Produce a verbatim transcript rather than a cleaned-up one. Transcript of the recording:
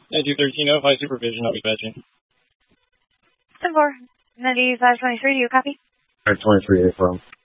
nine two thirteen oh, high supervision, I'll be patching. ten four, ninety-five twenty-three, do you copy? Alright, twenty-three, A from.